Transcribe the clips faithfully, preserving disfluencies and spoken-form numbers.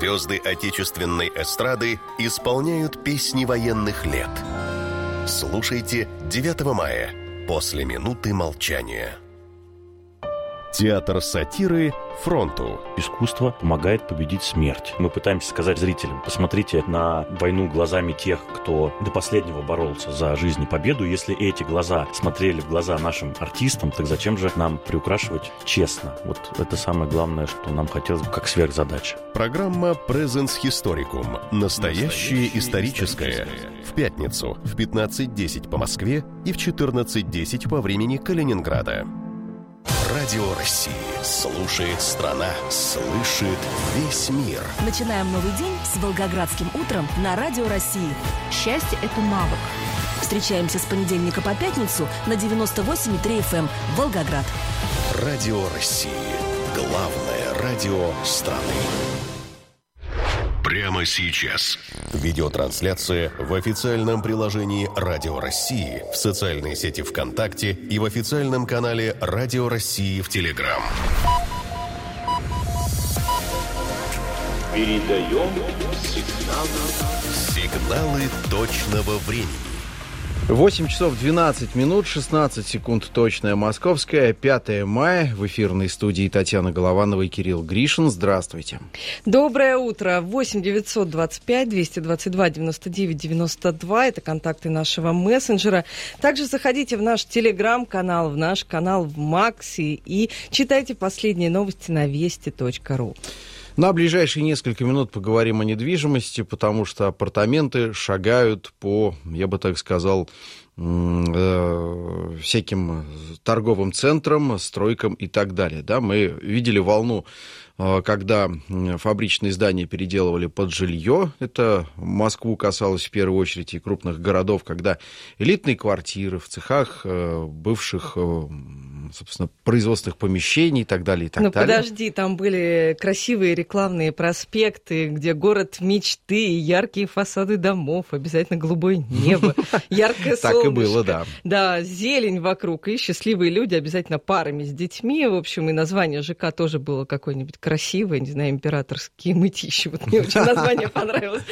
Звезды отечественной эстрады исполняют песни военных лет. Слушайте девятого мая после минуты молчания. Театр сатиры «Фронту». Искусство помогает победить смерть. Мы пытаемся сказать зрителям: посмотрите на войну глазами тех, кто до последнего боролся за жизнь и победу. Если эти глаза смотрели в глаза нашим артистам, так зачем же нам приукрашивать честно? Вот это самое главное, что нам хотелось бы как сверхзадача. Программа «Presens Historicum». Настоящее историческое. В пятницу в пятнадцать десять по Москве и в четырнадцать десять по времени Калининграда. Радио России. Слушает страна. Слышит весь мир. Начинаем новый день с Волгоградским утром на Радио России. Счастье – это навык. Встречаемся с понедельника по пятницу на девяносто восемь и три эф эм Волгоград. Радио России. Главное радио страны. Прямо сейчас. Видеотрансляция в официальном приложении Радио России, в социальной сети ВКонтакте и в официальном канале Радио России в Телеграм. Передаем сигналы. Сигналы точного времени. восемь часов двенадцать минут, шестнадцать секунд точное московское, пятое мая. В эфирной студии Татьяна Голованова и Кирилл Гришин. Здравствуйте. Доброе утро. восемь девятьсот двадцать пять двести двадцать два девяносто девять девяносто два. Это контакты нашего мессенджера. Также заходите в наш телеграм-канал, в наш канал в Максе и читайте последние новости на вести точка ру. На ближайшие несколько минут поговорим о недвижимости, потому что апартаменты шагают по, я бы так сказал, э, всяким торговым центрам, стройкам и так далее. Да, мы видели волну, э, когда фабричные здания переделывали под жилье. Это Москву касалось в первую очередь и крупных городов, когда элитные квартиры в цехах э, бывших... Э, собственно, производственных помещений и так далее, и так ну, далее. Ну, подожди, там были красивые рекламные проспекты, где город мечты, яркие фасады домов, обязательно голубое небо, яркое солнышко. Так и было, да. Да, зелень вокруг, и счастливые люди, обязательно парами с детьми. В общем, и название ЖК тоже было какое-нибудь красивое, не знаю, императорские мытищи. Вот мне очень название понравилось.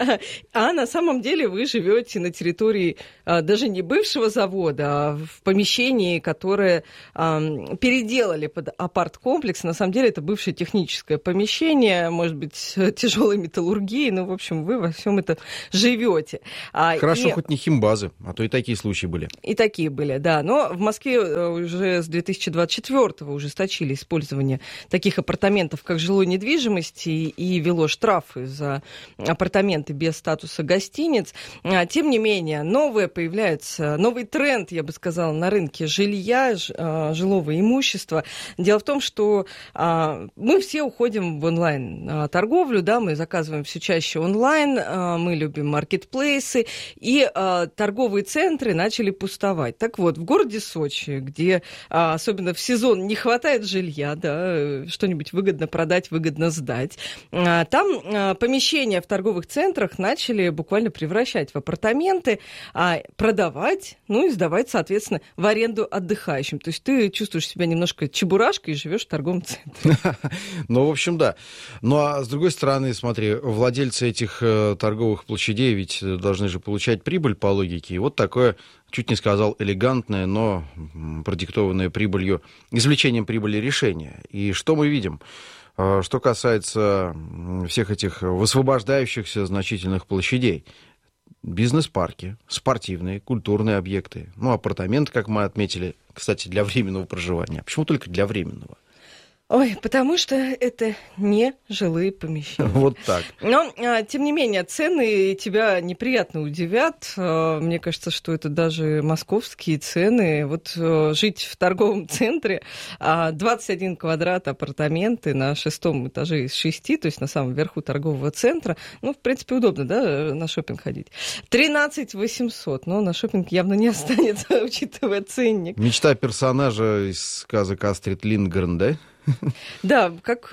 А на самом деле вы живете на территории даже не бывшего завода, а в помещении, которое... переделали под апарт-комплекс. На самом деле это бывшее техническое помещение, может быть, тяжелой металлургии, но, в общем, вы во всем это живете. Хорошо, и... хоть не химбазы, а то и такие случаи были. И такие были, да. Но в Москве уже с две тысячи двадцать четвёртого ужесточили использование таких апартаментов, как жилой недвижимости, и ввело штрафы за апартаменты без статуса гостиниц. Тем не менее, новое появляется, новый тренд, я бы сказала, на рынке жилья, жилого имущества. Дело в том, что а, мы все уходим в онлайн-торговлю, да, мы заказываем все чаще онлайн, а, мы любим маркетплейсы, и а, торговые центры начали пустовать. Так вот, в городе Сочи, где а, особенно в сезон не хватает жилья, да, что-нибудь выгодно продать, выгодно сдать, а, там а, помещения в торговых центрах начали буквально превращать в апартаменты, а, продавать, ну и сдавать, соответственно, в аренду отдыхающим. То есть ты чувствуешь себя немножко чебурашкой и живешь в торговом центре. Ну, в общем, да. Ну, а с другой стороны, смотри, владельцы этих э, торговых площадей ведь должны же получать прибыль по логике. И вот такое, чуть не сказал, элегантное, но продиктованное прибылью, извлечением прибыли решение. И что мы видим? Что касается всех этих высвобождающихся значительных площадей, бизнес-парки, спортивные, культурные объекты, ну, апартаменты, как мы отметили, кстати, для временного проживания. Почему только для временного? Ой, потому что это не жилые помещения. Вот так. Но, тем не менее, цены тебя неприятно удивят. Мне кажется, что это даже московские цены. Вот жить в торговом центре, двадцать один квадрат апартаменты на шестом этаже из шести, то есть на самом верху торгового центра, ну, в принципе, удобно, да, на шопинг ходить. тринадцать восемьсот, но на шопинг явно не останется, учитывая ценник. Мечта персонажа из сказок Астрид Линдгрен, да? Да, как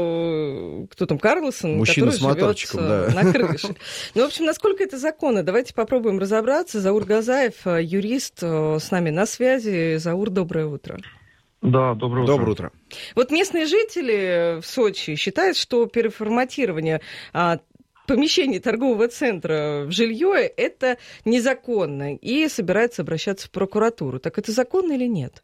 э, кто там, Карлсон, мужчина который с моторчиком, живет да. на крыше. Ну, в общем, насколько это законно? Давайте попробуем разобраться. Заур Газаев, юрист, с нами на связи. Заур, доброе утро. Да, доброе утро. Доброе утро. Вот местные жители в Сочи считают, что переформатирование а, помещений торгового центра в жилье – это незаконно, и собираются обращаться в прокуратуру. Так это законно или нет?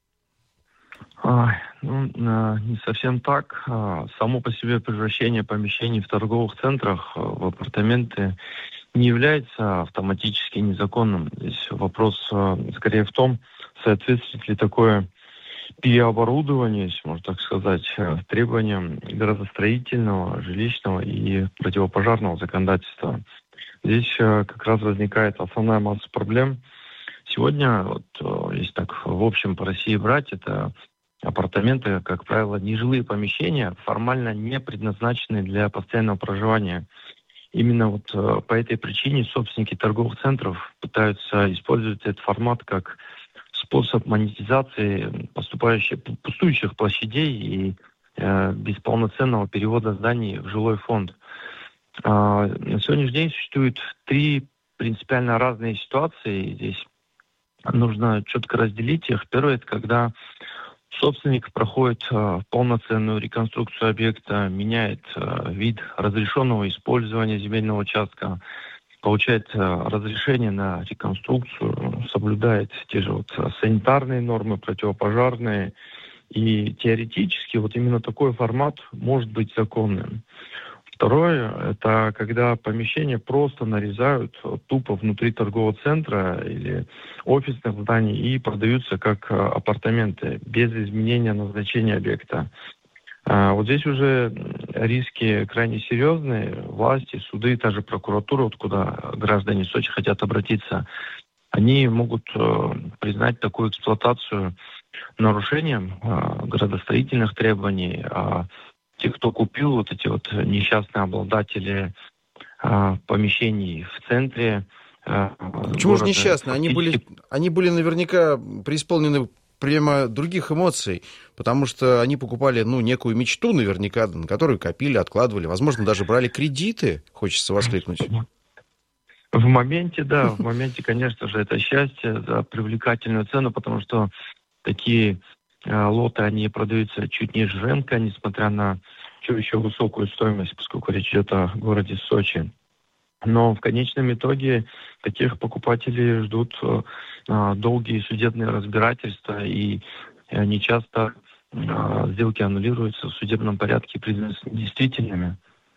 А, ну, не совсем так. Само по себе превращение помещений в торговых центрах в апартаменты не является автоматически незаконным. Здесь вопрос скорее в том, соответствует ли такое переоборудование, если можно так сказать, требованиям градостроительного, жилищного и противопожарного законодательства. Здесь как раз возникает основная масса проблем. Сегодня, вот, если так в общем по России брать, это апартаменты, как правило, нежилые помещения, формально не предназначены для постоянного проживания. Именно вот по этой причине собственники торговых центров пытаются использовать этот формат как способ монетизации поступающих, пустующих площадей и э, без полноценного перевода зданий в жилой фонд. А, на сегодняшний день существует три принципиально разные ситуации. Здесь нужно четко разделить их. Первое – это когда собственник проходит э, полноценную реконструкцию объекта, меняет э, вид разрешенного использования земельного участка, получает э, разрешение на реконструкцию, соблюдает те же вот санитарные нормы, противопожарные. И теоретически вот именно такой формат может быть законным. Второе – это когда помещения просто нарезают тупо внутри торгового центра или офисных зданий и продаются как апартаменты без изменения назначения объекта. Вот здесь уже риски крайне серьезные. Власти, суды, та же прокуратура, вот куда граждане Сочи хотят обратиться, они могут признать такую эксплуатацию нарушением градостроительных требований. А те, кто купил вот эти вот несчастные обладатели помещений в центре. Почему же несчастные? Они были, они были наверняка преисполнены прямо других эмоций, потому что они покупали, ну, некую мечту наверняка, на которую копили, откладывали, возможно, даже брали кредиты, хочется воскликнуть. В моменте, да, в моменте, конечно же, это счастье за привлекательную цену, потому что такие э, лоты, они продаются чуть ниже рынка, несмотря на чуть еще высокую стоимость, поскольку речь идет о городе Сочи. Но в конечном итоге таких покупателей ждут э, долгие судебные разбирательства, и э, нечасто э, сделки аннулируются в судебном порядке и признаются недействительными.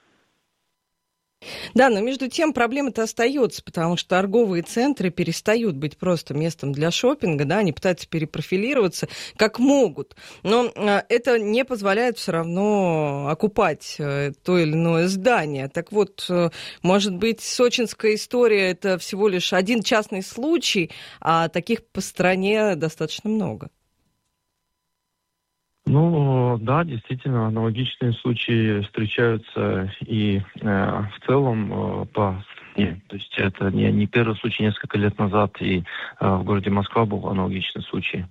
Да, но между тем проблема-то остается, потому что торговые центры перестают быть просто местом для шопинга, да, они пытаются перепрофилироваться как могут, но это не позволяет все равно окупать то или иное здание. Так вот, может быть, сочинская история – это всего лишь один частный случай, а таких по стране достаточно много. Ну, да, действительно, аналогичные случаи встречаются и э, в целом э, по стране. То есть это не, не первый случай, несколько лет назад и э, в городе Москва был аналогичный случай.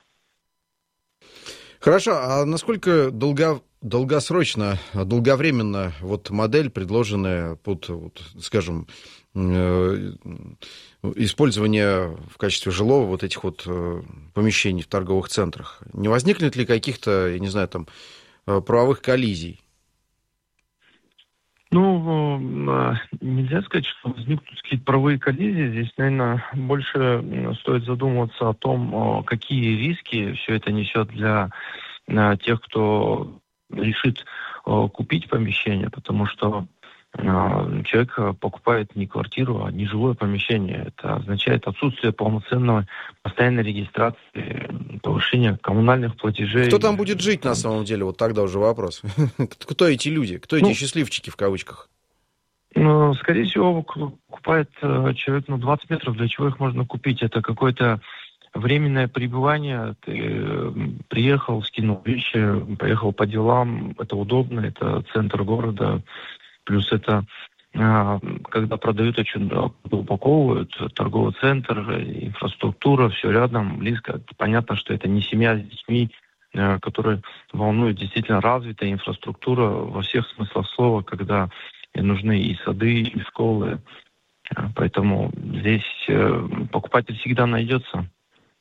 Хорошо, а насколько долго, долгосрочно, долговременно вот модель, предложенная под, вот, скажем, э, использование в качестве жилого вот этих вот э, помещений в торговых центрах, не возникнет ли каких-то, я не знаю, там, правовых коллизий? Ну, нельзя сказать, что возникнут какие-то правовые коллизии. Здесь, наверное, больше стоит задумываться о том, какие риски все это несет для тех, кто решит купить помещение, потому что человек покупает не квартиру, а нежилое помещение. Это означает отсутствие полноценной постоянной регистрации, повышение коммунальных платежей. Кто там будет жить на самом деле? Вот тогда уже вопрос. Кто эти люди? Кто эти ну, счастливчики в кавычках? Ну, скорее всего, покупает человек на двадцать метров. Для чего их можно купить? Это какое-то временное пребывание. Ты приехал, скинул вещи, поехал по делам. Это удобно, это центр города. Плюс это, когда продают, очень упаковывают, торговый центр, инфраструктура, все рядом, близко. Понятно, что это не семья с детьми, которые волнуют действительно развитая инфраструктура во всех смыслах слова, когда нужны и сады, и школы. Поэтому здесь покупатель всегда найдется.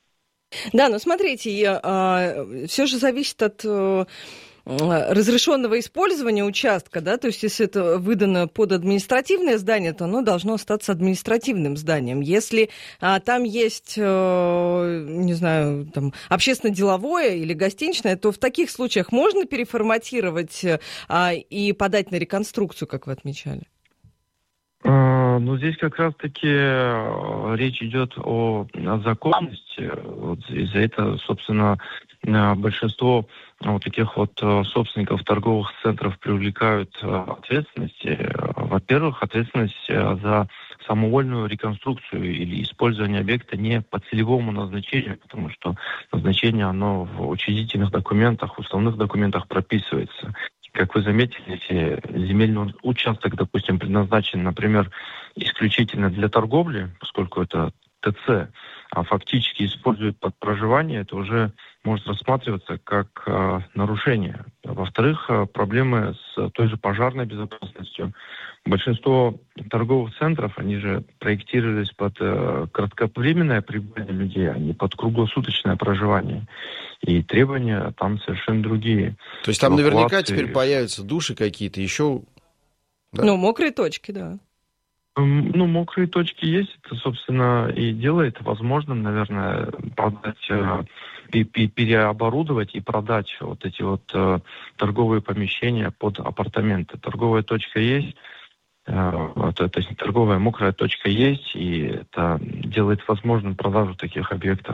Да, но смотрите, все же зависит от разрешенного использования участка, да, то есть если это выдано под административное здание, то оно должно остаться административным зданием. Если а, там есть, э, не знаю, там, общественно-деловое или гостиничное, то в таких случаях можно переформатировать а, и подать на реконструкцию, как вы отмечали? Ну, здесь как раз-таки речь идет о, о законности. Вот из-за этого, собственно, большинство вот таких вот собственников торговых центров привлекают ответственности. Во-первых, ответственность за самовольную реконструкцию или использование объекта не по целевому назначению, потому что назначение, оно в учредительных документах, уставных документах прописывается. Как вы заметили, если земельный участок, допустим, предназначен, например, исключительно для торговли, поскольку это ТЦ, а фактически используют под проживание, это уже может рассматриваться как э, нарушение. Во-вторых, э, проблемы с той же пожарной безопасностью. Большинство торговых центров, они же проектировались под э, кратковременное пребывание людей, а не под круглосуточное проживание. И требования там совершенно другие. То есть там Эвакуации... наверняка теперь появятся души какие-то еще... Да? Ну, мокрые точки, да. Ну, мокрые точки есть. Это, собственно, и делает возможным, наверное, продать, э, переоборудовать и продать вот эти вот э, торговые помещения под апартаменты. Торговая точка есть, э, то, то есть торговая мокрая точка есть, и это делает возможным продажу таких объектов.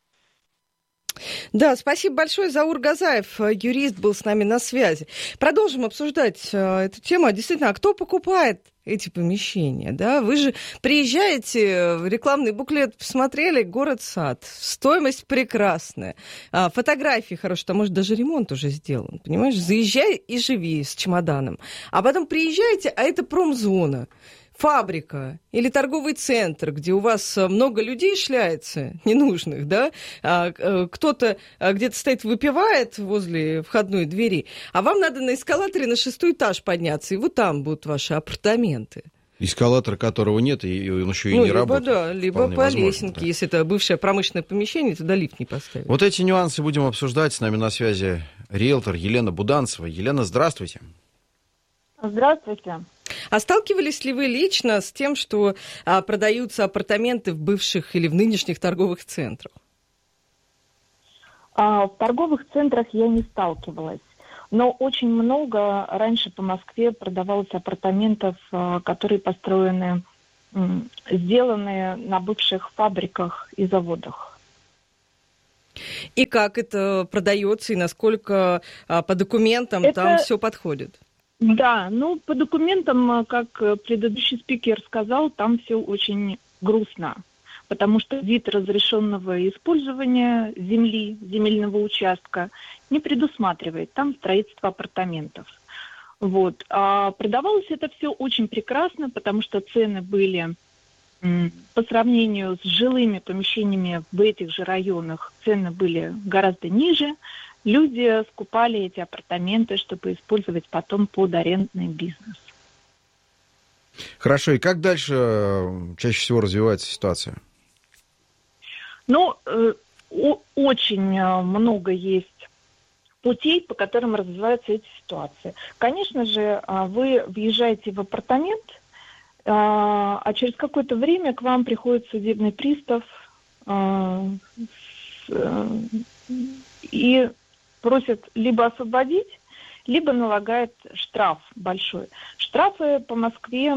Да, спасибо большое. Заур Газаев, юрист, был с нами на связи. Продолжим обсуждать э, эту тему. Действительно, а кто покупает эти помещения? Да? Вы же приезжаете, рекламный буклет посмотрели, город-сад, стоимость прекрасная, а, фотографии хорошие, там, может, даже ремонт уже сделан, понимаешь? Заезжай и живи с чемоданом. А потом приезжаете, а это промзона. Фабрика или торговый центр, где у вас много людей шляется, ненужных, да, а, кто-то где-то стоит, выпивает возле входной двери, а вам надо на эскалаторе на шестой этаж подняться, и вот там будут ваши апартаменты. Эскалатора, которого нет, и он еще и ну, не либо, работает. Да, либо по возможно, лесенке, да. Если это бывшее промышленное помещение, туда лифт не поставить. Вот эти нюансы будем обсуждать. С нами на связи риэлтор Елена Буданцева. Елена, здравствуйте. Здравствуйте. А сталкивались ли вы лично с тем, что а, продаются апартаменты в бывших или в нынешних торговых центрах? А, в торговых центрах я не сталкивалась. Но очень много раньше по Москве продавалось апартаментов, а, которые построены, м, сделаны на бывших фабриках и заводах. И как это продается, и насколько а, по документам это... там все подходит? Да, ну, по документам, как предыдущий спикер сказал, там все очень грустно, потому что вид разрешенного использования земли, земельного участка не предусматривает там строительство апартаментов. Вот. А продавалось это все очень прекрасно, потому что цены были м, по сравнению с жилыми помещениями в этих же районах, цены были гораздо ниже. Люди скупали эти апартаменты, чтобы использовать потом под арендный бизнес. Хорошо, и как дальше чаще всего развивается ситуация? Ну, э, о- очень много есть путей, по которым развиваются эти ситуации. Конечно же, вы въезжаете в апартамент, а через какое-то время к вам приходит судебный пристав и просит либо освободить, либо налагает штраф большой. Штрафы по Москве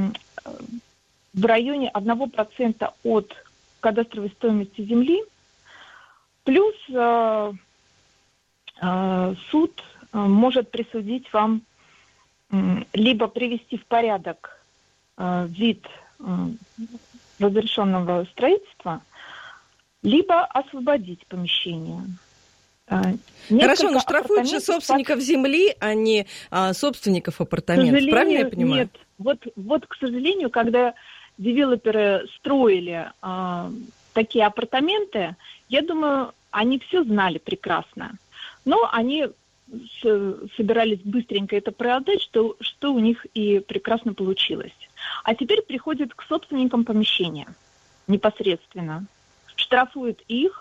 в районе одного процента от кадастровой стоимости земли, плюс э, э, суд может присудить вам э, либо привести в порядок э, вид э, разрешенного строительства, либо освободить помещение. Хорошо, но штрафуют же собственников земли, а не а, собственников апартаментов. Правильно я понимаю? Нет. Вот, вот, к сожалению, когда девелоперы строили а, такие апартаменты, я думаю, они все знали прекрасно. Но они с, собирались быстренько это продать, что, что у них и прекрасно получилось. А теперь приходят к собственникам помещения непосредственно, штрафуют их,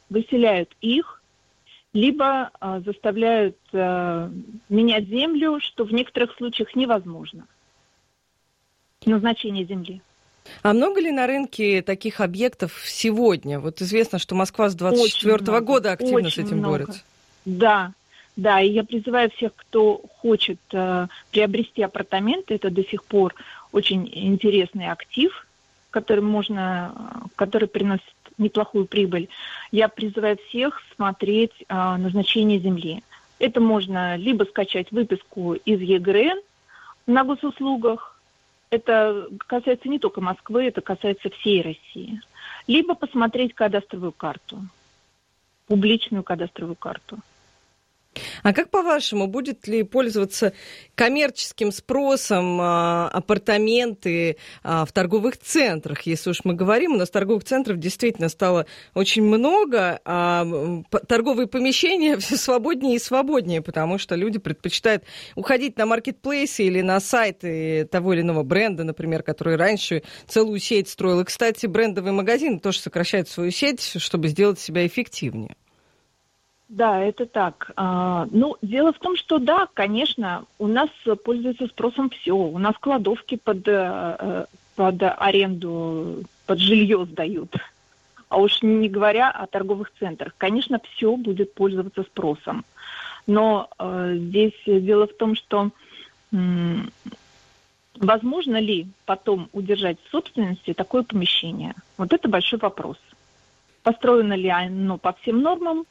выселяют их, либо а, заставляют а, менять землю, что в некоторых случаях невозможно. Назначение земли. А много ли на рынке таких объектов сегодня? Вот известно, что Москва с двадцать четвёртого года активно с этим много. борется. Да, да, и я призываю всех, кто хочет э, приобрести апартаменты, это до сих пор очень интересный актив, который можно, который приносит неплохую прибыль. Я призываю всех смотреть э, назначение земли. Это можно либо скачать выписку из ЕГРН на госуслугах, это касается не только Москвы, это касается всей России, либо посмотреть кадастровую карту, публичную кадастровую карту. А как, по-вашему, будет ли пользоваться коммерческим спросом а, апартаменты а, в торговых центрах? Если уж мы говорим, у нас торговых центров действительно стало очень много, а торговые помещения все свободнее и свободнее, потому что люди предпочитают уходить на маркетплейсы или на сайты того или иного бренда, например, который раньше целую сеть строил. И, кстати, брендовые магазины тоже сокращают свою сеть, чтобы сделать себя эффективнее. Да, это так. А, ну, дело в том, что да, конечно, у нас пользуется спросом все. У нас кладовки под, под аренду, под жилье сдают. А уж не говоря о торговых центрах. Конечно, все будет пользоваться спросом. Но э, здесь дело в том, что м- возможно ли потом удержать в собственности такое помещение? Вот это большой вопрос. Построено ли оно по всем нормам?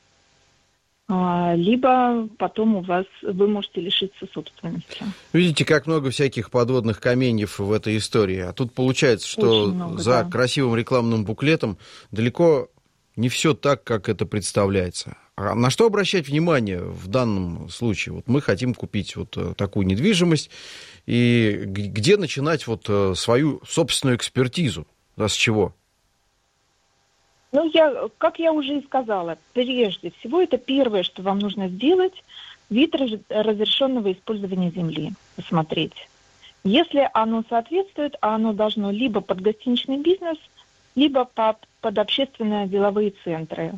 Либо потом у вас вы можете лишиться собственности. Видите, как много всяких подводных каменьев в этой истории. А тут получается, что много, за да. красивым рекламным буклетом далеко не все так, как это представляется. А на что обращать внимание в данном случае? Вот мы хотим купить вот такую недвижимость, и где начинать вот свою собственную экспертизу? Да, с чего? Ну, я, как я уже и сказала, прежде всего, это первое, что вам нужно сделать, вид разрешенного использования земли посмотреть. Если оно соответствует, а оно должно либо под гостиничный бизнес, либо под, под общественно-деловые центры.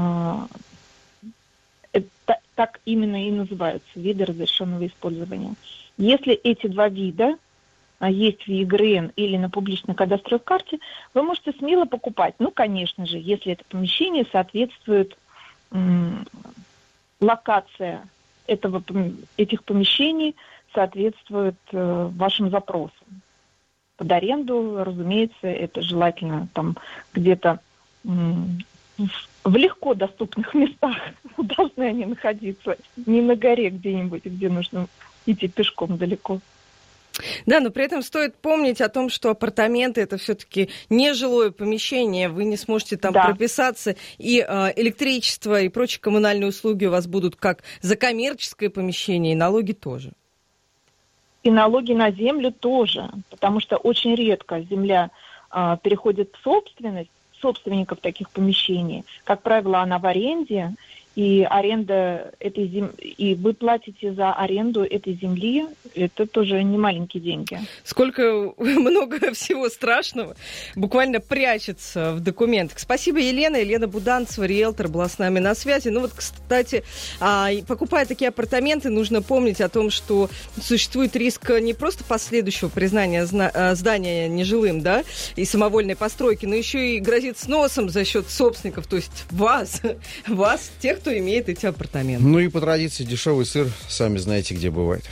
Это, так именно и называются виды разрешенного использования. Если эти два вида есть в ЕГРН или на публичной кадастровой карте, вы можете смело покупать. Ну, конечно же, если это помещение соответствует м, локация этого, этих помещений, соответствует э, вашим запросам. Под аренду, разумеется, это желательно там где-то м, в легко доступных местах должны они находиться. Не на горе где-нибудь, где нужно идти пешком далеко. Да, но при этом стоит помнить о том, что апартаменты — это все-таки не жилое помещение, вы не сможете там да. прописаться, и э, электричество и прочие коммунальные услуги у вас будут как за коммерческое помещение, и налоги тоже. И налоги на землю тоже, потому что очень редко земля э, переходит в собственность собственников таких помещений. Как правило, она в аренде, и аренда этой земли, и вы платите за аренду этой земли, это тоже не маленькие деньги. Сколько много всего страшного буквально прячется в документах. Спасибо, Елена. Елена Буданцева, риэлтор, была с нами на связи. Ну вот, кстати, покупая такие апартаменты, нужно помнить о том, что существует риск не просто последующего признания здания нежилым, да, и самовольной постройки, но еще и грозит сносом за счет собственников, то есть вас, вас, тех, кто имеет эти апартаменты. Ну и по традиции дешевый сыр, сами знаете, где бывает.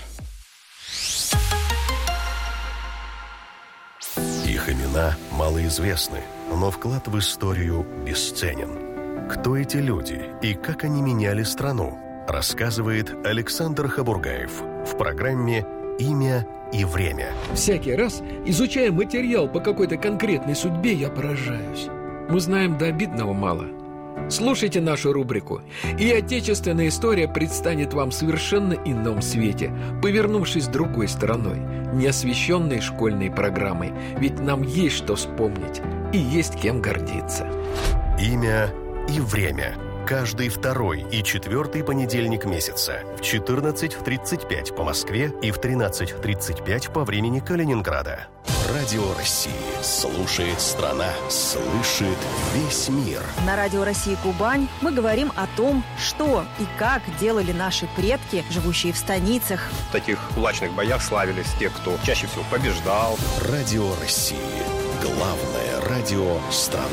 Их имена малоизвестны, но вклад в историю бесценен. Кто эти люди и как они меняли страну, рассказывает Александр Хабургаев в программе «Имя и время». Всякий раз, изучая материал по какой-то конкретной судьбе, я поражаюсь. Мы знаем до обидного мало. Слушайте нашу рубрику, и отечественная история предстанет вам в совершенно ином свете, повернувшись другой стороной, не освещенной школьной программой, ведь нам есть что вспомнить и есть кем гордиться. Имя и время. Каждый второй и четвертый понедельник месяца в четырнадцать тридцать пять по Москве и в тринадцать тридцать пять по времени Калининграда. Радио России. Слушает страна. Слышит весь мир. На Радио России Кубань мы говорим о том, что и как делали наши предки, живущие в станицах. В таких кулачных боях славились те, кто чаще всего побеждал. Радио России. Главное радио страны.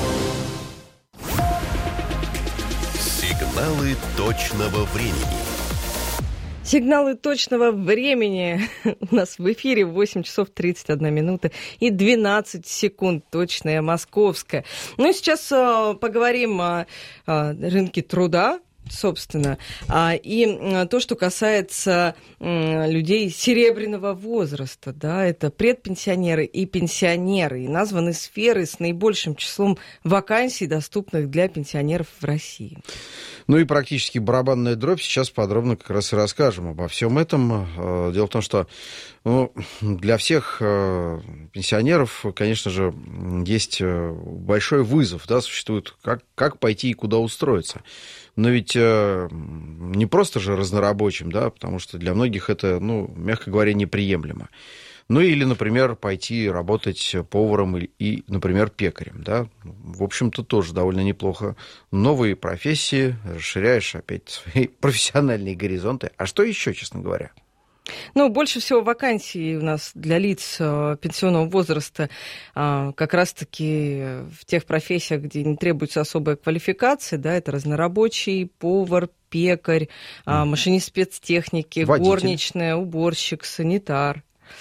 Сигналы точного времени. Сигналы точного времени у нас в эфире восемь часов тридцать одна минута и двенадцать секунд, точное московское. Ну и сейчас э, поговорим о, о рынке труда, собственно, и то, что касается людей серебряного возраста, да, это предпенсионеры и пенсионеры, и названы сферы с наибольшим числом вакансий, доступных для пенсионеров в России. Ну и практически барабанная дробь. Сейчас подробно как раз и расскажем обо всем этом. Дело в том, что ну, для всех пенсионеров, конечно же, есть большой вызов, да, существует, как, как пойти и куда устроиться. Но ведь э, не просто же разнорабочим, да, потому что для многих это, ну, мягко говоря, неприемлемо. Ну или, например, пойти работать поваром и, и, например, пекарем, да. В общем-то, тоже довольно неплохо. Новые профессии, расширяешь опять свои профессиональные горизонты. А что еще, честно говоря? Ну, больше всего вакансий у нас для лиц э, пенсионного возраста э, как раз-таки в тех профессиях, где не требуется особая квалификация, да, это разнорабочий, повар, пекарь, э, машинист спецтехники, водитель, горничная, уборщик, санитар.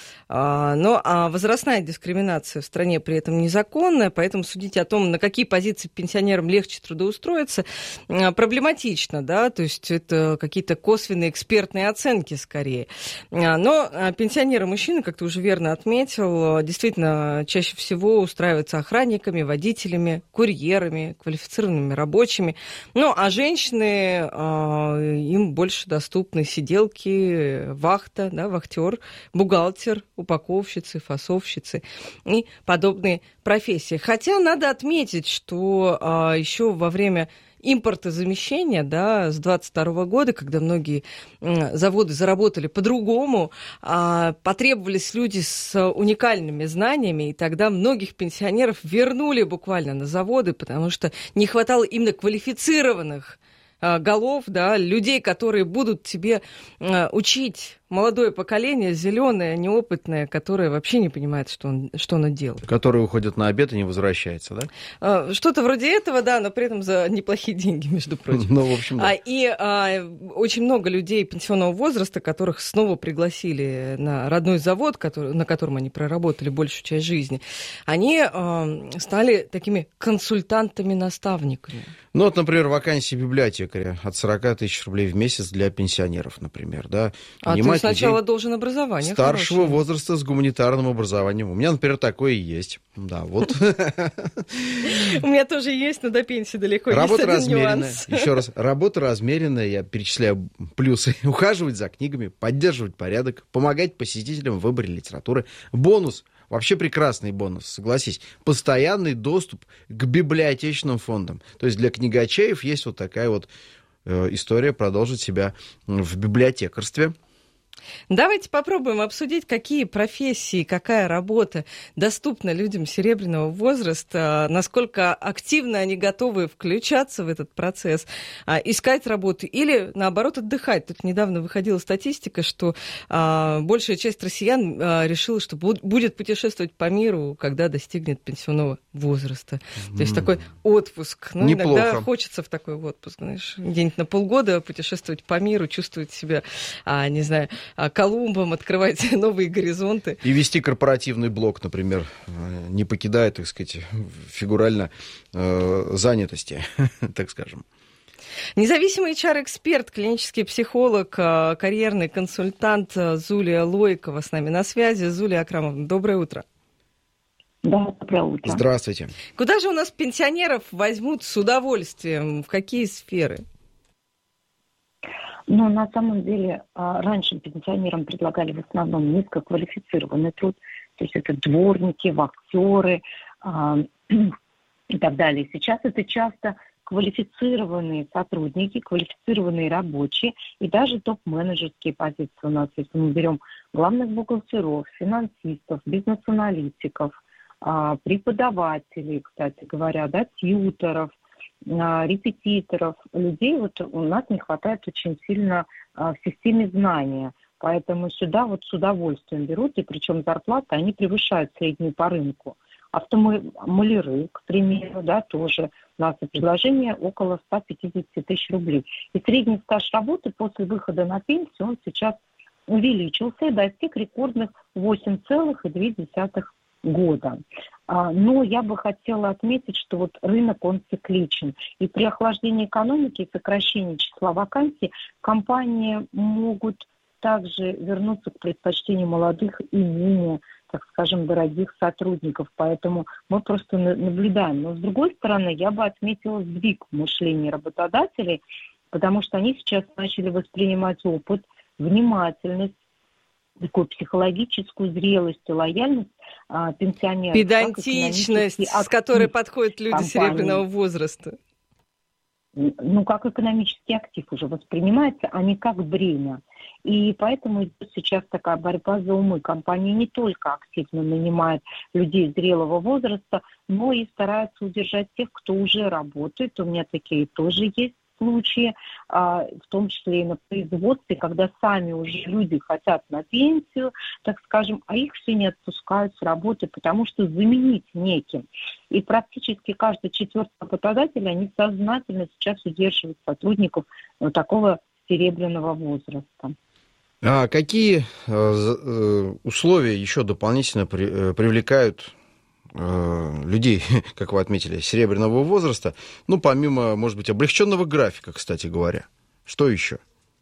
Но а возрастная дискриминация в стране при этом незаконная, поэтому судить о том, на какие позиции пенсионерам легче трудоустроиться, проблематично, да, то есть это какие-то косвенные экспертные оценки скорее. Но пенсионеры-мужчины, как ты уже верно отметил, действительно чаще всего устраиваются охранниками, водителями, курьерами, квалифицированными рабочими. Ну, а женщины, им больше доступны сиделки, вахта, да, вахтер, бухгалтер, упаковщицы, фасовщицы и подобные профессии. Хотя надо отметить, что а, еще во время импортозамещения, да, с двадцать второго года, когда многие м, заводы заработали по-другому, а, потребовались люди с уникальными знаниями, и тогда многих пенсионеров вернули буквально на заводы, потому что не хватало именно квалифицированных а, голов, да, людей, которые будут тебе а, учить. Молодое поколение, зеленое, неопытное, которое вообще не понимает, что, он, что оно делает. Которое уходит на обед и не возвращается, да? Что-то вроде этого, да, но при этом за неплохие деньги, между прочим. Ну, в общем, да. И а, очень много людей пенсионного возраста, которых снова пригласили на родной завод, который, на котором они проработали большую часть жизни, они а, стали такими консультантами-наставниками. Ну, вот, например, вакансия библиотекаря от сорок тысяч рублей в месяц для пенсионеров, например, да. А ты сначала должен образование старшего хорошее. Возраста с гуманитарным образованием. У меня, например, такое и есть. Да, вот. У меня тоже есть, но до пенсии далеко. Работа размеренная. Еще раз, работа размеренная. Я перечисляю плюсы. Ухаживать за книгами, поддерживать порядок, помогать посетителям в выборе литературы. Бонус. Вообще прекрасный бонус, согласись. Постоянный доступ к библиотечным фондам. То есть для книгачеев есть вот такая вот э, история продолжить себя в библиотекарстве. Давайте попробуем обсудить, какие профессии, какая работа доступна людям серебряного возраста, насколько активно они готовы включаться в этот процесс, искать работу или, наоборот, отдыхать. Тут недавно выходила статистика, что большая часть россиян решила, что будет путешествовать по миру, когда достигнет пенсионного возраста. Mm. То есть такой отпуск. Ну, иногда хочется в такой отпуск, знаешь, где-нибудь на полгода путешествовать по миру, чувствовать себя, не знаю, Колумбом, открывать новые горизонты. И вести корпоративный блог, например, не покидая, так сказать, фигурально э, занятости, так скажем. Независимый эйч ар-эксперт, клинический психолог, карьерный консультант Зулия Лойкова с нами на связи. Зулия Акрамовна, доброе утро. Да, доброе утро. Здравствуйте. Куда же у нас пенсионеров возьмут с удовольствием? В какие сферы? Но на самом деле раньше пенсионерам предлагали в основном низкоквалифицированный труд, то есть это дворники, вахтеры и так далее. Сейчас это часто квалифицированные сотрудники, квалифицированные рабочие и даже топ-менеджерские позиции у нас, если мы берем главных бухгалтеров, финансистов, бизнес-аналитиков, преподавателей, кстати говоря, да, тьюторов, репетиторов, людей вот у нас не хватает очень сильно в системе знания. Поэтому сюда вот с удовольствием берут, и причем зарплаты, они превышают среднюю по рынку. Автомаляры, к примеру, да, тоже у нас предложение около сто пятьдесят тысяч рублей. И средний стаж работы после выхода на пенсию, он сейчас увеличился и достиг рекордных восемь целых две десятых года. Но я бы хотела отметить, что вот рынок, он цикличен. И при охлаждении экономики и сокращении числа вакансий компании могут также вернуться к предпочтению молодых и менее, так скажем, дорогих сотрудников. Поэтому мы просто наблюдаем. Но с другой стороны, я бы отметила сдвиг в мышлении работодателей, потому что они сейчас начали воспринимать опыт, внимательность, такую психологическую зрелость и лояльность а, пенсионеров. Педантичность, с которой подходят люди компании. Серебряного возраста. Ну, как экономический актив уже воспринимается, а не как бремя. И поэтому идет сейчас такая борьба за умы. Компании не только активно нанимают людей зрелого возраста, но и стараются удержать тех, кто уже работает. У меня такие тоже есть случаи, в том числе и на производстве, когда сами уже люди хотят на пенсию, так скажем, а их все не отпускают с работы, потому что заменить неким. И практически каждый четвертый работодатель, они сознательно сейчас удерживают сотрудников такого серебряного возраста. А какие условия еще дополнительно привлекают людей, как вы отметили, серебряного возраста, ну, помимо, может быть, облегченного графика, кстати говоря. Что еще?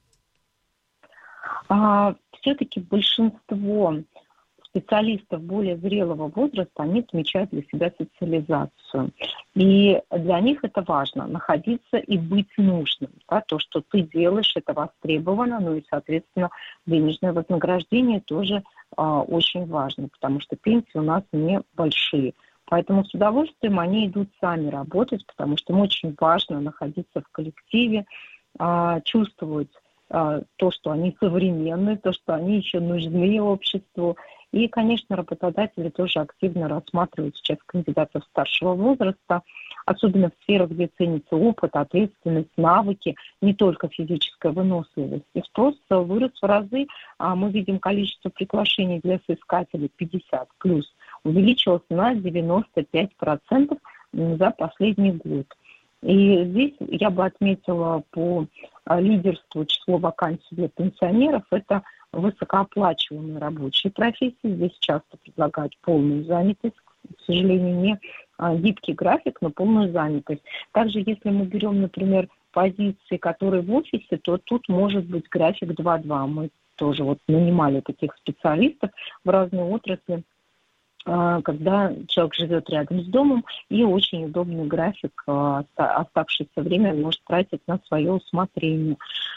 А, все-таки большинство специалистов более зрелого возраста, они отмечают для себя социализацию. И для них это важно, находиться и быть нужным. Да? То, что ты делаешь, это востребовано, ну и, соответственно, денежное вознаграждение тоже а, очень важно, потому что пенсии у нас небольшие. Поэтому с удовольствием они идут сами работать, потому что им очень важно находиться в коллективе, а, чувствовать а, то, что они современные, то, что они еще нужны обществу. И, конечно, работодатели тоже активно рассматривают сейчас кандидатов старшего возраста, особенно в сферах, где ценится опыт, ответственность, навыки, не только физическая выносливость. И спрос вырос в разы. А мы видим количество приглашений для соискателей пятьдесят плюс увеличилось на девяносто пять процентов за последний год. И здесь я бы отметила по лидерству число вакансий для пенсионеров. Это высокооплачиваемые рабочие профессии. Здесь часто предлагают полную занятость. К сожалению, не гибкий график, но полную занятость. Также, если мы берем, например, позиции, которые в офисе, то тут может быть график два-два. Мы тоже вот нанимали таких специалистов в разные отрасли, когда человек живет рядом с домом, и очень удобный график, оставшееся время может тратить на свое усмотрение.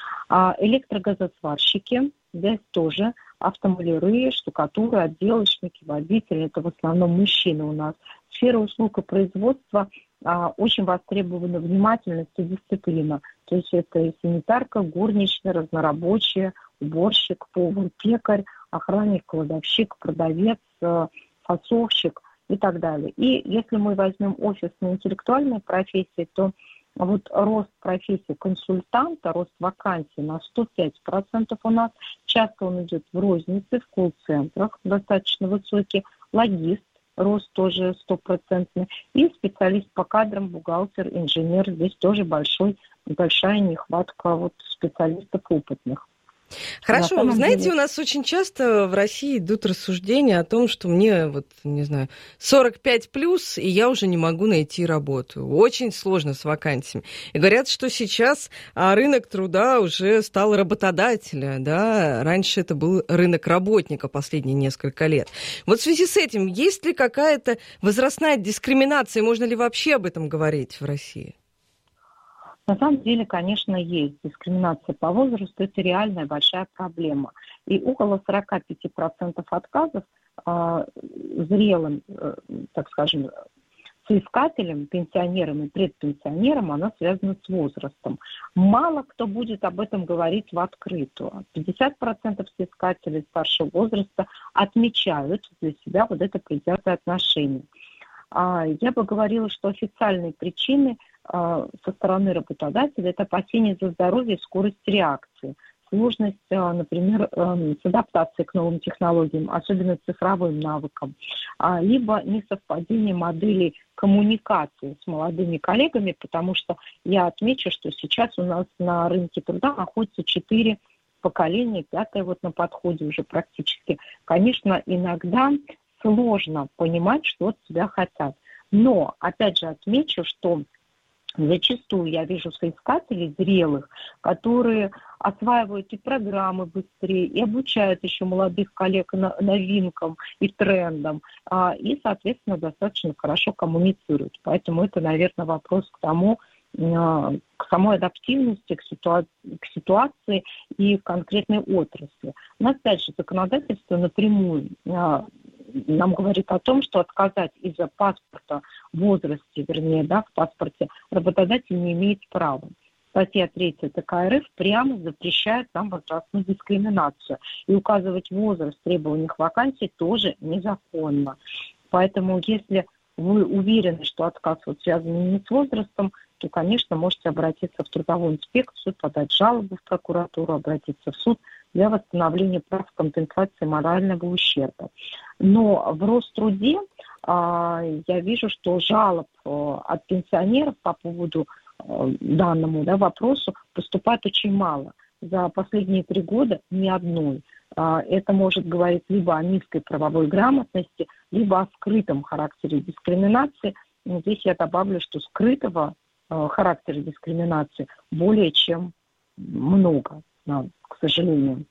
Электрогазосварщики, здесь тоже автомаляры, штукатуры, отделочники, водители, это в основном мужчины у нас. Сфера услуг и производства очень востребована внимательность и дисциплина. То есть это и санитарка, горничная, разнорабочая, уборщик, повар, пекарь, охранник, кладовщик, продавец, фасовщик и так далее. И если мы возьмем офисные интеллектуальные профессии, то вот рост профессии консультанта, рост вакансий на сто пять процентов у нас. Часто он идет в рознице, в колл-центрах, достаточно высокий. Логист, рост тоже стопроцентный. И специалист по кадрам, бухгалтер, инженер. Здесь тоже большой, большая нехватка вот специалистов опытных. Хорошо, вы знаете, деле... у нас очень часто в России идут рассуждения о том, что мне, вот, не знаю, сорок пять плюс, и я уже не могу найти работу. Очень сложно с вакансиями. И говорят, что сейчас рынок труда уже стал работодателя, да, раньше это был рынок работника последние несколько лет. Вот в связи с этим, есть ли какая-то возрастная дискриминация, можно ли вообще об этом говорить в России? На самом деле, конечно, есть дискриминация по возрасту, это реальная большая проблема. И около сорок пять процентов отказов э, зрелым, э, так скажем, соискателям, пенсионерам и предпенсионерам, она связана с возрастом. Мало кто будет об этом говорить в открытую. пятьдесят процентов соискателей старшего возраста отмечают для себя вот это предвзятое отношение. Я бы говорила, что официальные причины со стороны работодателя – это опасение за здоровье и скорость реакции. Сложность, например, с адаптацией к новым технологиям, особенно цифровым навыкам, либо несовпадение моделей коммуникации с молодыми коллегами, потому что я отмечу, что сейчас у нас на рынке труда находится четыре поколения, пятое вот на подходе уже практически. Конечно, иногда сложно понимать, что от себя хотят. Но, опять же, отмечу, что зачастую я вижу соискателей зрелых, которые осваивают и программы быстрее, и обучают еще молодых коллег новинкам и трендам, и, соответственно, достаточно хорошо коммуницируют. Поэтому это, наверное, вопрос к тому, к самой адаптивности, к, ситуа- к ситуации и конкретной отрасли. Но, опять же, законодательство напрямую нам говорит о том, что отказать из-за паспорта в возрасте, вернее, да, в паспорте, работодатель не имеет права. Статья третья ТК РФ прямо запрещает нам возрастную дискриминацию. И указывать возраст в требованиях вакансий тоже незаконно. Поэтому, если вы уверены, что отказ вот связан не с возрастом, то, конечно, можете обратиться в трудовую инспекцию, подать жалобу в прокуратуру, обратиться в суд для восстановления прав компенсации морального ущерба. Но в Роструде а, я вижу, что жалоб а, от пенсионеров по поводу а, данному да, вопросу поступает очень мало. За последние три года ни одной. А, это может говорить либо о низкой правовой грамотности, либо о скрытом характере дискриминации. Но здесь я добавлю, что скрытого а, характера дискриминации более чем много, да, к сожалению.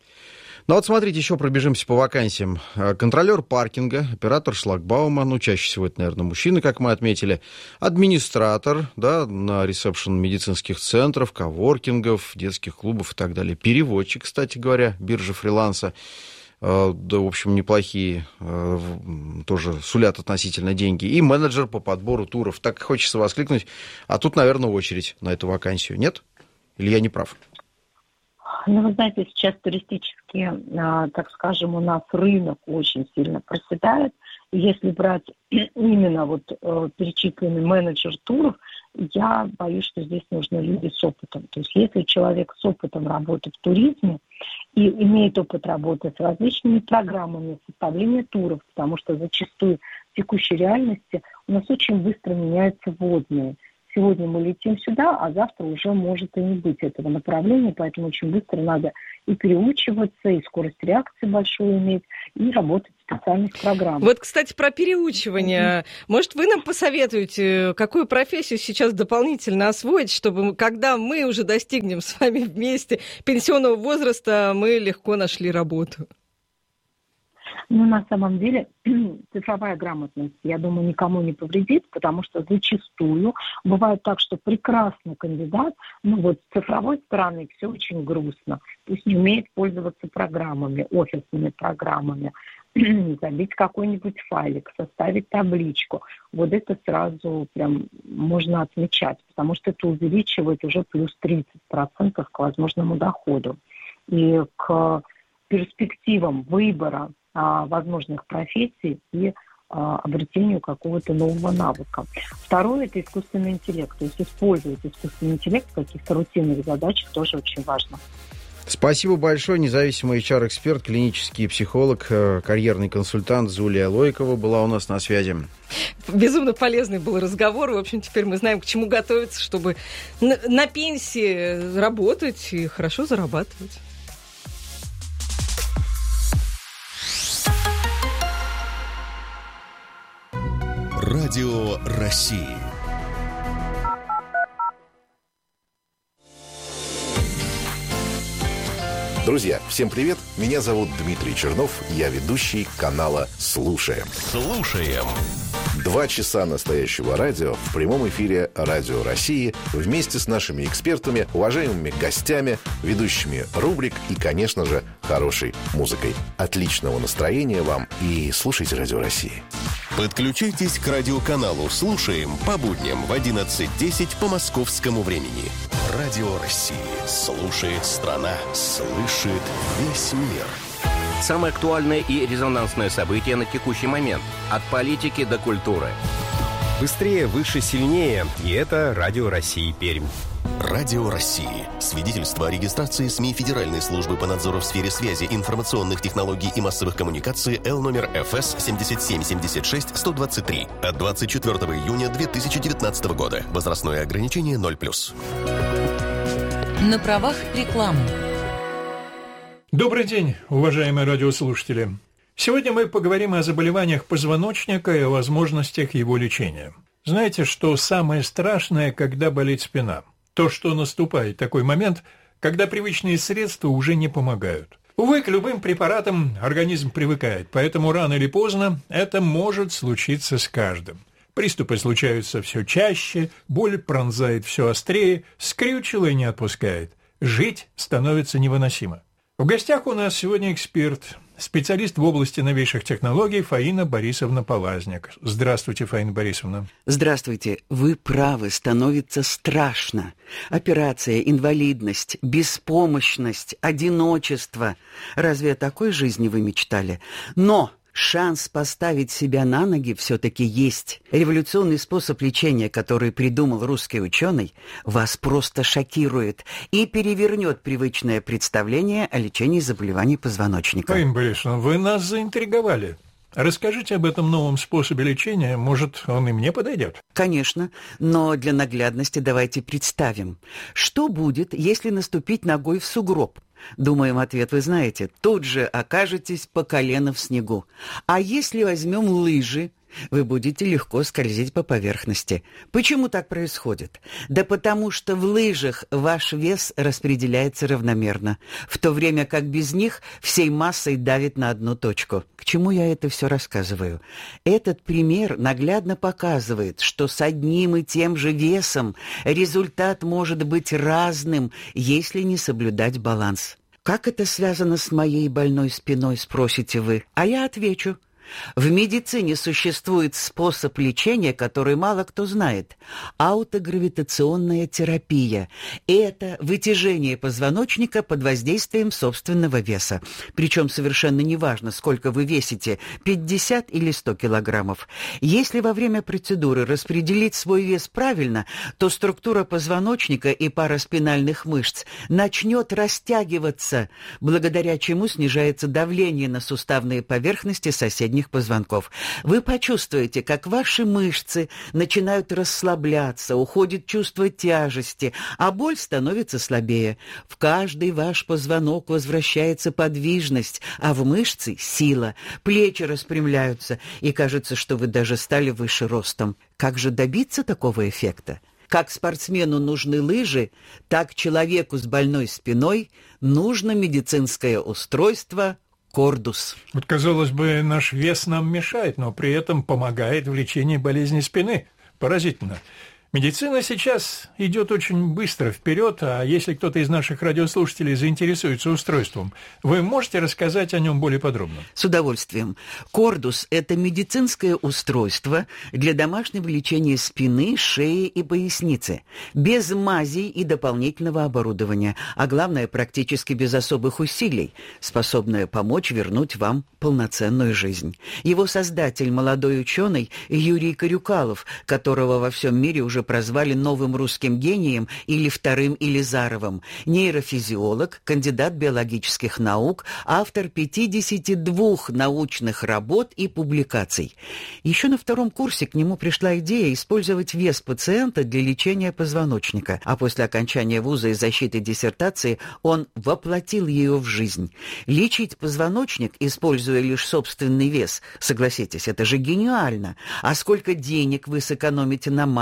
Ну вот смотрите, еще пробежимся по вакансиям. Контролер паркинга, оператор шлагбаума, ну чаще всего это, наверное, мужчины, как мы отметили, администратор, да, на ресепшн медицинских центров, коворкингов, детских клубов и так далее. Переводчик, кстати говоря, биржа фриланса. Да, в общем, неплохие, тоже сулят относительно деньги. И менеджер по подбору туров. Так хочется воскликнуть. А тут, наверное, очередь на эту вакансию. Нет? Или я не прав? Ну, вы знаете, сейчас туристический, так скажем, у нас рынок очень сильно проседает. Если брать именно вот перечисленный менеджер туров, я боюсь, что здесь нужны люди с опытом. То есть если человек с опытом работы в туризме и имеет опыт работы с различными программами составления туров, потому что зачастую в текущей реальности у нас очень быстро меняются водные. Сегодня мы летим сюда, а завтра уже может и не быть этого направления, поэтому очень быстро надо и переучиваться, и скорость реакции большую иметь, и работать в специальных программах. Вот, кстати, про переучивание. Mm-hmm. Может, вы нам посоветуете, какую профессию сейчас дополнительно освоить, чтобы, когда мы уже достигнем с вами вместе пенсионного возраста, мы легко нашли работу? Ну, на самом деле, цифровая грамотность, я думаю, никому не повредит, потому что зачастую бывает так, что прекрасный кандидат, ну вот с цифровой стороны все очень грустно. То есть не умеет пользоваться программами, офисными программами, забить какой-нибудь файлик, составить табличку. Вот это сразу прям можно отмечать, потому что это увеличивает уже плюс тридцать процентов к возможному доходу. И к перспективам выбора возможных профессий и а, обретению какого-то нового навыка. Второе – это искусственный интеллект. То есть использовать искусственный интеллект в каких-то рутинных задачах тоже очень важно. Спасибо большое. Независимый эйч ар-эксперт, клинический психолог, карьерный консультант Зулия Лойкова была у нас на связи. Безумно полезный был разговор. В общем, теперь мы знаем, к чему готовиться, чтобы на, на пенсии работать и хорошо зарабатывать. Радио России. Друзья, всем привет! Меня зовут Дмитрий Чернов, я ведущий канала «Слушаем». Слушаем. Два часа настоящего радио в прямом эфире Радио России вместе с нашими экспертами, уважаемыми гостями, ведущими рубрик и, конечно же, хорошей музыкой. Отличного настроения вам и слушайте Радио России. Подключайтесь к радиоканалу «Слушаем» по будням в одиннадцать десять по московскому времени. Радио России. Слушает страна. Слышит весь мир. Самые актуальные и резонансные события на текущий момент. От политики до культуры. Быстрее, выше, сильнее. И это Радио России Пермь. Радио России. Свидетельство о регистрации СМИ Федеральной службы по надзору в сфере связи, информационных технологий и массовых коммуникаций Л номер эф эс семь семь семь шесть сто двадцать три от двадцать четвёртого июня две тысячи девятнадцатого года. Возрастное ограничение ноль плюс. На правах рекламы. Добрый день, уважаемые радиослушатели. Сегодня мы поговорим о заболеваниях позвоночника и о возможностях его лечения. Знаете, что самое страшное, когда болит спина? То, что наступает такой момент, когда привычные средства уже не помогают. Увы, к любым препаратам организм привыкает, поэтому рано или поздно это может случиться с каждым. Приступы случаются все чаще, боль пронзает все острее, скрючило и не отпускает. Жить становится невыносимо. В гостях у нас сегодня эксперт, специалист в области новейших технологий Фаина Борисовна Полазник. Здравствуйте, Фаина Борисовна. Здравствуйте. Вы правы, становится страшно. Операция, инвалидность, беспомощность, одиночество. Разве о такой жизни вы мечтали? Но шанс поставить себя на ноги все-таки есть. Революционный способ лечения, который придумал русский ученый, вас просто шокирует и перевернет привычное представление о лечении заболеваний позвоночника. Фаина Борисовна, вы нас заинтриговали. Расскажите об этом новом способе лечения, может, он и мне подойдет? Конечно, но для наглядности давайте представим, что будет, если наступить ногой в сугроб. Думаем, ответ вы знаете. Тут же окажетесь по колено в снегу. А если возьмем лыжи, вы будете легко скользить по поверхности. Почему так происходит? Да потому что в лыжах ваш вес распределяется равномерно, в то время как без них всей массой давит на одну точку. К чему я это все рассказываю? Этот пример наглядно показывает, что с одним и тем же весом результат может быть разным, если не соблюдать баланс. Как это связано с моей больной спиной, спросите вы? А я отвечу. В медицине существует способ лечения, который мало кто знает – аутогравитационная терапия. Это вытяжение позвоночника под воздействием собственного веса. Причем совершенно неважно, сколько вы весите – пятьдесят или сто килограммов. Если во время процедуры распределить свой вес правильно, то структура позвоночника и пара спинальных мышц начнет растягиваться, благодаря чему снижается давление на суставные поверхности соседних позвонков. Вы почувствуете, как ваши мышцы начинают расслабляться, уходит чувство тяжести, а боль становится слабее. В каждый ваш позвонок возвращается подвижность, а в мышцы — сила. Плечи распрямляются, и кажется, что вы даже стали выше ростом. Как же добиться такого эффекта? Как спортсмену нужны лыжи, так человеку с больной спиной нужно медицинское устройство Кордус. Вот, казалось бы, наш вес нам мешает, но при этом помогает в лечении болезни спины. Поразительно. Медицина сейчас идет очень быстро вперед, а если кто-то из наших радиослушателей заинтересуется устройством, вы можете рассказать о нем более подробно? С удовольствием. Кордус – это медицинское устройство для домашнего лечения спины, шеи и поясницы, без мазей и дополнительного оборудования, а главное, практически без особых усилий, способное помочь вернуть вам полноценную жизнь. Его создатель – молодой ученый Юрий Карюкалов, которого во всем мире уже прозвали новым русским гением или вторым Елизаровым, нейрофизиолог, кандидат биологических наук, автор пятидесяти двух научных работ и публикаций. Еще на втором курсе к нему пришла идея использовать вес пациента для лечения позвоночника, а после окончания вуза и защиты диссертации он воплотил ее в жизнь. Лечить позвоночник, используя лишь собственный вес, согласитесь, это же гениально. А сколько денег вы сэкономите на мазях,